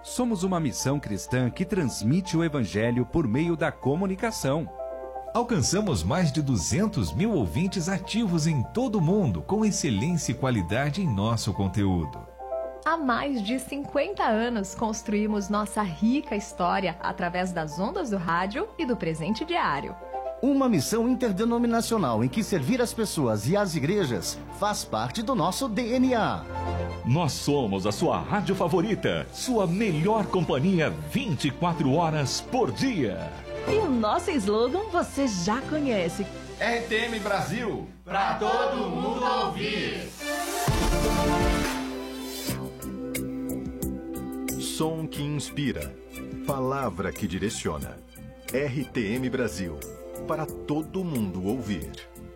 Somos uma missão cristã que transmite o Evangelho por meio da comunicação. Alcançamos mais de 200 mil ouvintes ativos em todo o mundo, com excelência e qualidade em nosso conteúdo. Há mais de 50 anos construímos nossa rica história através das ondas do rádio e do presente diário. Uma missão interdenominacional em que servir as pessoas e as igrejas faz parte do nosso DNA. Nós somos a sua rádio favorita, sua melhor companhia 24 horas por dia. E o nosso slogan você já conhece. RTM Brasil, pra todo mundo ouvir. Som que inspira, palavra que direciona. RTM Brasil, para todo mundo ouvir.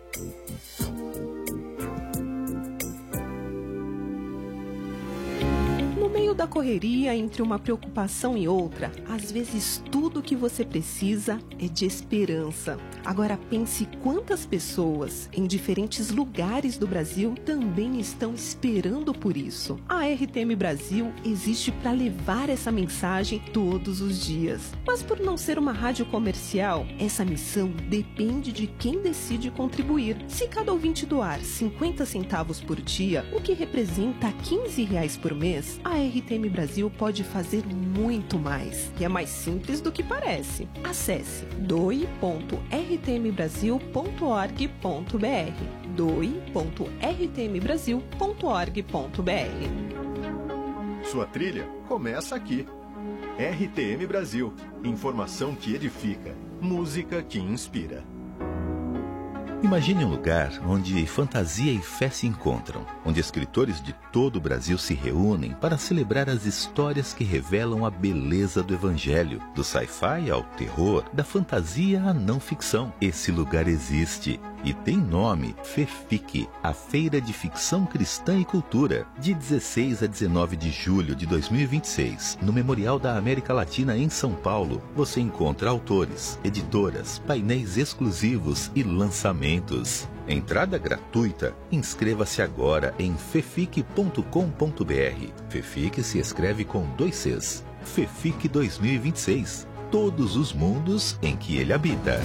No meio da correria, entre uma preocupação e outra, às vezes tudo o que você precisa é de esperança. Agora pense quantas pessoas em diferentes lugares do Brasil também estão esperando por isso. A RTM Brasil existe para levar essa mensagem todos os dias. Mas por não ser uma rádio comercial, essa missão depende de quem decide contribuir. Se cada ouvinte doar 50 centavos por dia, o que representa R$15 por mês, a RTM Brasil pode fazer muito mais. E é mais simples do que parece. Acesse doe.rtmbrasil.org.br doe.rtmbrasil.org.br. Sua trilha começa aqui. RTM Brasil, informação que edifica, música que inspira. Imagine um lugar onde fantasia e fé se encontram, onde escritores de todo o Brasil se reúnem para celebrar as histórias que revelam a beleza do Evangelho, do sci-fi ao terror, da fantasia à não ficção. Esse lugar existe e tem nome: FEFIC, a Feira de Ficção Cristã e Cultura, de 16 a 19 de julho de 2026, no Memorial da América Latina em São Paulo. Você encontra autores, editoras, painéis exclusivos e lançamentos. Entrada gratuita. Inscreva-se agora em fefic.com.br. FEFIC se escreve com 2 Cs. FEFIC 2026. Todos os mundos em que ele habita.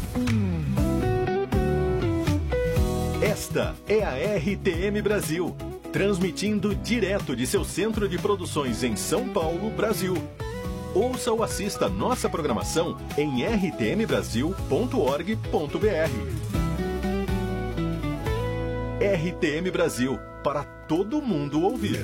Esta é a RTM Brasil, transmitindo direto de seu centro de produções em São Paulo, Brasil. Ouça ou assista nossa programação em rtmbrasil.org.br. RTM Brasil, para todo mundo ouvir.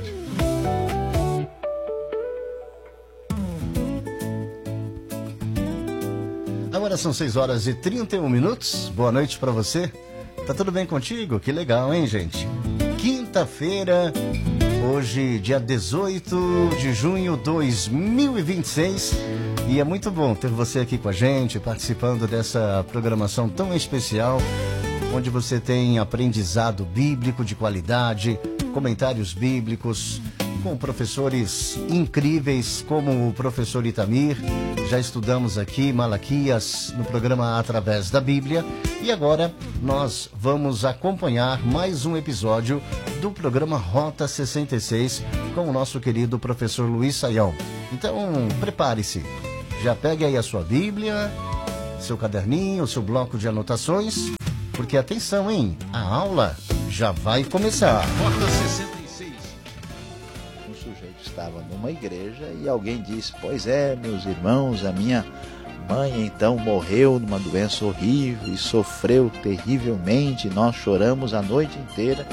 Agora são 6 horas e 31 minutos. Boa noite pra você. Tá tudo bem contigo? Que legal, hein, gente? Quinta-feira, hoje, dia 18 de junho de 2026. E é muito bom ter você aqui com a gente, participando dessa programação tão especial, onde você tem aprendizado bíblico de qualidade, comentários bíblicos, com professores incríveis como o professor Itamir. Já estudamos aqui Malaquias no programa Através da Bíblia. E agora nós vamos acompanhar mais um episódio do programa Rota 66 com o nosso querido professor Luiz Saião. Então, prepare-se. Já pegue aí a sua Bíblia, seu caderninho, seu bloco de anotações, porque atenção, hein? A aula já vai começar. Rota 66. Um sujeito estava numa igreja e alguém disse: pois é, meus irmãos, a minha mãe então morreu numa doença horrível e sofreu terrivelmente. Nós choramos a noite inteira.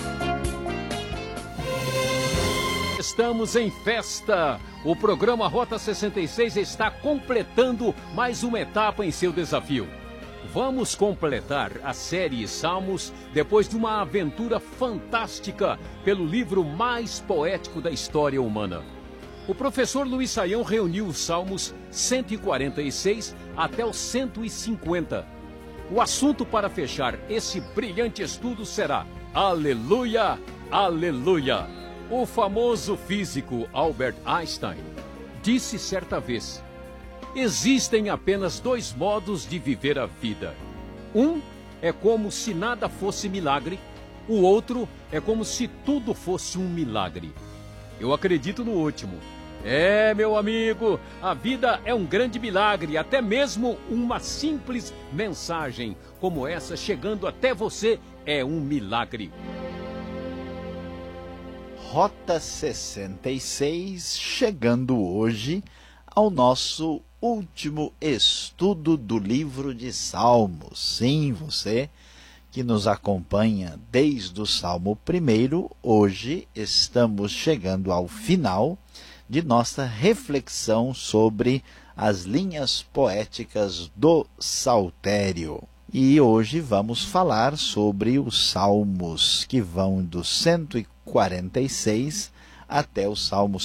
Estamos em festa! O programa Rota 66 está completando mais uma etapa em seu desafio. Vamos completar a série Salmos depois de uma aventura fantástica pelo livro mais poético da história humana. O professor Luiz Saião reuniu os Salmos 146 até os 150. O assunto para fechar esse brilhante estudo será Aleluia, Aleluia. O famoso físico Albert Einstein disse certa vez: existem apenas 2 modos de viver a vida. Um é como se nada fosse milagre, o outro é como se tudo fosse um milagre. Eu acredito no último. É, meu amigo, a vida é um grande milagre, até mesmo uma simples mensagem como essa chegando até você é um milagre. Rota 66, chegando hoje ao nosso último estudo do livro de Salmos. Sim, você que nos acompanha desde o Salmo 1, hoje estamos chegando ao final de nossa reflexão sobre as linhas poéticas do Saltério. E hoje vamos falar sobre os salmos que vão do 146 até o Salmo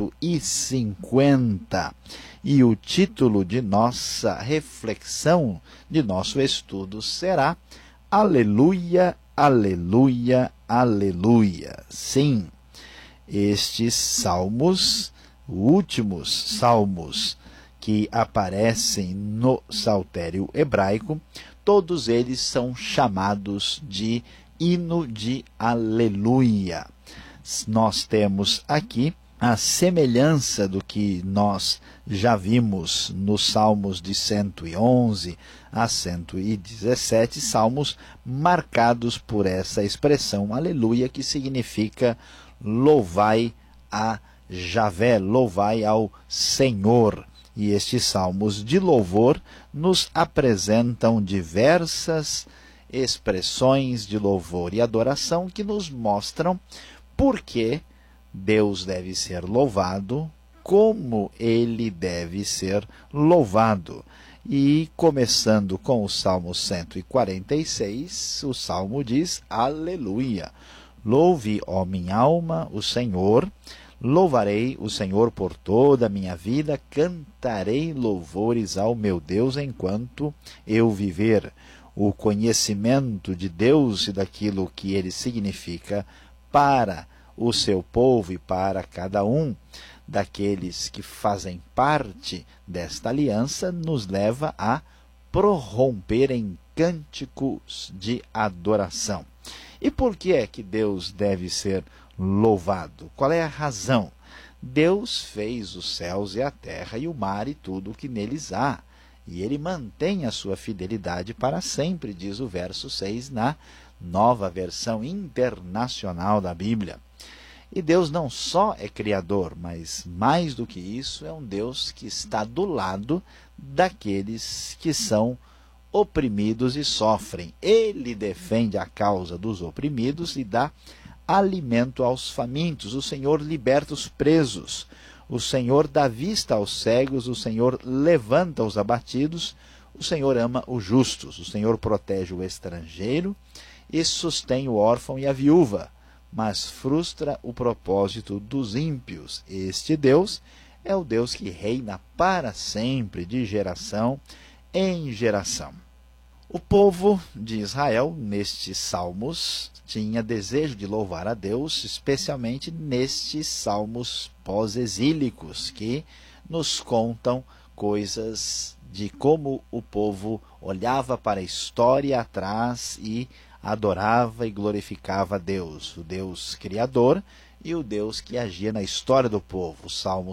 150. E o título de nossa reflexão, de nosso estudo, será Aleluia, Aleluia, Aleluia. Sim, estes salmos, últimos salmos que aparecem no Saltério hebraico, todos eles são chamados de hino de aleluia. Nós temos aqui a semelhança do que nós já vimos nos salmos de 111 a 117, salmos marcados por essa expressão aleluia, que significa louvai a Javé, louvai ao Senhor. E estes salmos de louvor nos apresentam diversas expressões de louvor e adoração que nos mostram por que Deus deve ser louvado, como ele deve ser louvado. E começando com o Salmo 146, o Salmo diz, Aleluia! Louve, ó minha alma, o Senhor. Louvarei o Senhor por toda a minha vida, cantarei louvores ao meu Deus enquanto eu viver. O conhecimento de Deus e daquilo que ele significa para o seu povo e para cada um daqueles que fazem parte desta aliança nos leva a prorromper em cânticos de adoração. E por que é que Deus deve ser louvado? Qual é a razão? Deus fez os céus e a terra e o mar e tudo o que neles há. E ele mantém a sua fidelidade para sempre, diz o verso 6 na Nova Versão Internacional da Bíblia. E Deus não só é criador, mas mais do que isso, é um Deus que está do lado daqueles que são oprimidos e sofrem. Ele defende a causa dos oprimidos e dá alimento aos famintos. O Senhor liberta os presos. O Senhor dá vista aos cegos. O Senhor levanta os abatidos. O Senhor ama os justos. O Senhor protege o estrangeiro e sustém o órfão e a viúva, mas frustra o propósito dos ímpios. Este Deus é o Deus que reina para sempre, de geração em geração. O povo de Israel, nestes salmos, tinha desejo de louvar a Deus, especialmente nestes salmos pós-exílicos, que nos contam coisas de como o povo olhava para a história atrás e adorava e glorificava a Deus, o Deus Criador e o Deus que agia na história do povo. O Salmo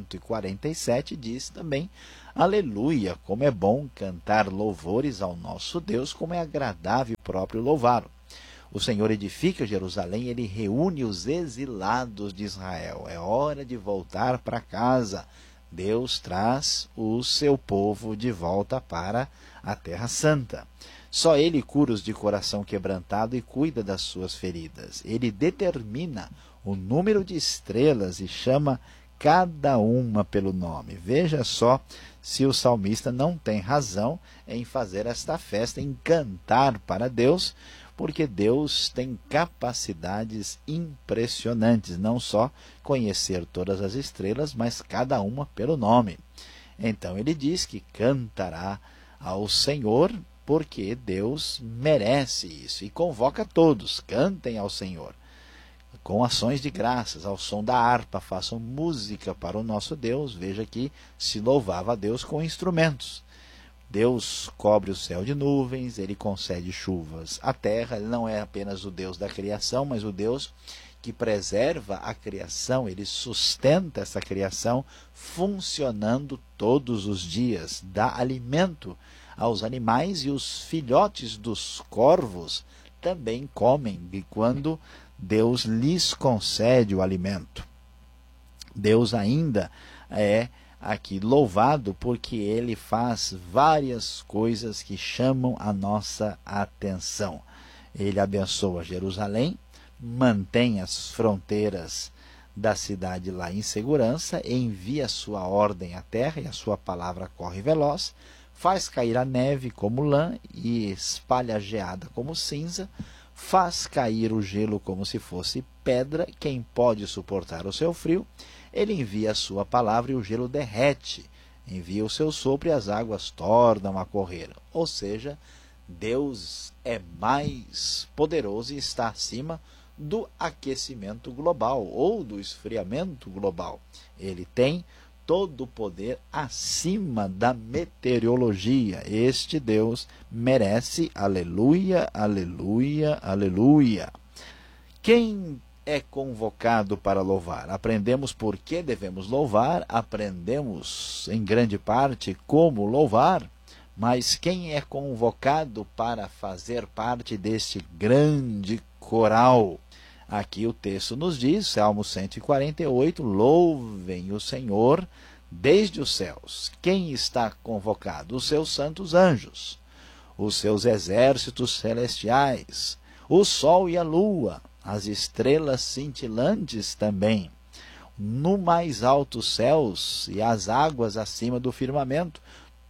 147 diz também, Aleluia, como é bom cantar louvores ao nosso Deus, como é agradável e próprio louvá-lo. O Senhor edifica Jerusalém, ele reúne os exilados de Israel. É hora de voltar para casa. Deus traz o seu povo de volta para a Terra Santa. Só ele cura os de coração quebrantado e cuida das suas feridas. Ele determina o número de estrelas e chama cada uma pelo nome. Veja só se o salmista não tem razão em fazer esta festa, em cantar para Deus, porque Deus tem capacidades impressionantes, não só conhecer todas as estrelas, mas cada uma pelo nome. Então ele diz que cantará ao Senhor, porque Deus merece isso, e convoca todos, cantem ao Senhor, com ações de graças, ao som da harpa, façam música para o nosso Deus. Veja que se louvava a Deus com instrumentos. Deus cobre o céu de nuvens, ele concede chuvas à terra, ele não é apenas o Deus da criação, mas o Deus que preserva a criação, ele sustenta essa criação funcionando todos os dias, dá alimento aos animais e os filhotes dos corvos também comem de quando Deus lhes concede o alimento. Deus ainda é aqui louvado porque ele faz várias coisas que chamam a nossa atenção. Ele abençoa Jerusalém, mantém as fronteiras da cidade lá em segurança, envia a sua ordem à terra e a sua palavra corre veloz, faz cair a neve como lã e espalha a geada como cinza, faz cair o gelo como se fosse pedra. Quem pode suportar o seu frio? Ele envia a sua palavra e o gelo derrete, envia o seu sopro e as águas tornam a correr. Ou seja, Deus é mais poderoso e está acima do aquecimento global ou do esfriamento global. Ele tem todo o poder acima da meteorologia. Este Deus merece aleluia, aleluia, aleluia. Quem é convocado para louvar? Aprendemos por que devemos louvar, aprendemos em grande parte como louvar, mas quem é convocado para fazer parte deste grande coral? Aqui o texto nos diz, Salmo 148, louvem o Senhor desde os céus. Quem está convocado? Os seus santos anjos, os seus exércitos celestiais, o sol e a lua, as estrelas cintilantes também, no mais altos céus e as águas acima do firmamento,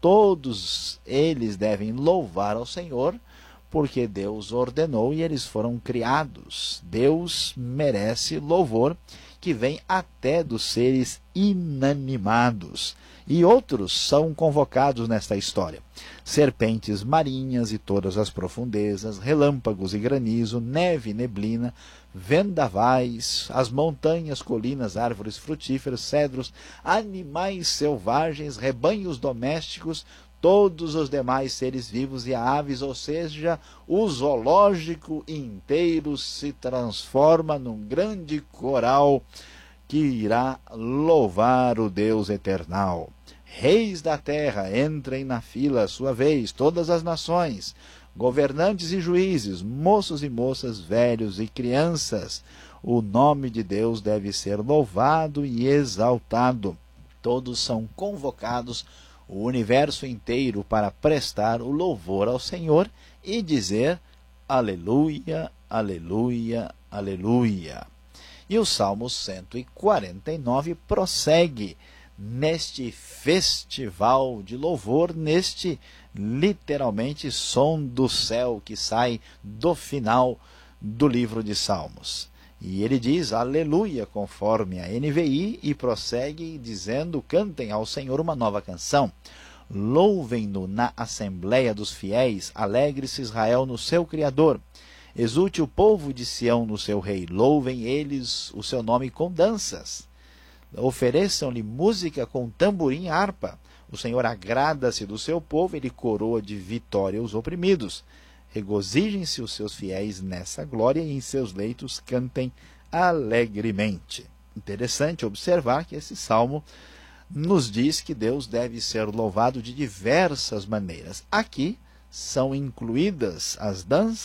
todos eles devem louvar ao Senhor, porque Deus ordenou e eles foram criados. Deus merece louvor que vem até dos seres inanimados. E outros são convocados nesta história. Serpentes marinhas e todas as profundezas, relâmpagos e granizo, neve e neblina, vendavais, as montanhas, colinas, árvores frutíferas, cedros, animais selvagens, rebanhos domésticos, todos os demais seres vivos e aves, ou seja, o zoológico inteiro se transforma num grande coral que irá louvar o Deus eternal. Reis da terra, entrem na fila, sua vez, todas as nações, governantes e juízes, moços e moças, velhos e crianças. O nome de Deus deve ser louvado e exaltado. Todos são convocados, o universo inteiro, para prestar o louvor ao Senhor e dizer aleluia, aleluia, aleluia. E o Salmo 149 prossegue neste festival de louvor, neste literalmente som do céu que sai do final do livro de Salmos. E ele diz aleluia, conforme a NVI, e prossegue dizendo, cantem ao Senhor uma nova canção. Louvem-no na assembleia dos fiéis, alegre-se Israel no seu Criador. Exulte o povo de Sião no seu rei, louvem eles o seu nome com danças. Ofereçam-lhe música com tamborim e harpa. O Senhor agrada-se do seu povo, ele coroa de vitória os oprimidos. Regozijem-se os seus fiéis nessa glória e em seus leitos cantem alegremente. Interessante observar que esse salmo nos diz que Deus deve ser louvado de diversas maneiras. Aqui são incluídas as danças